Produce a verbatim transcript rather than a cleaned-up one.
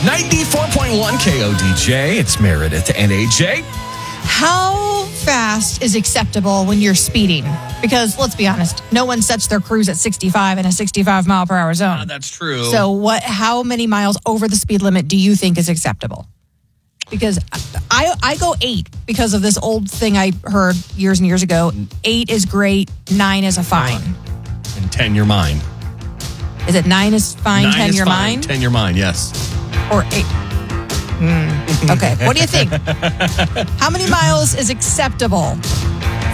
ninety-four point one K O D J. It's Meredith and A J. How fast is acceptable when you're speeding? Because let's be honest, no one sets their cruise at sixty-five in a sixty-five mile per hour zone. Uh, that's true. So what? How many miles over the speed limit do you think is acceptable? Because I I go eight because of this old thing I heard years and years ago. Eight is great. Nine is a fine. And ten, you're mine. Is it nine is fine? Nine ten, is you're fine. mine. Ten, you're mine. Yes. Or eight. Hmm. Okay. What do you think? How many miles is acceptable?